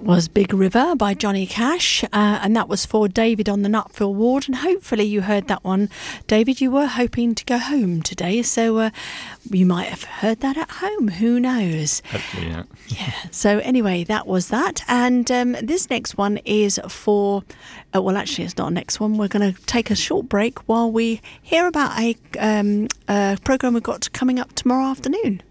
That was Big River by Johnny Cash, and that was for David on the Nutfield Ward, and hopefully you heard that one. David, you were hoping to go home today, so you might have heard that at home, who knows? Hopefully, yeah. Yeah, so anyway, that was that, and this next one is for, well actually it's not a next one, we're going to take a short break while we hear about a programme we've got coming up tomorrow afternoon.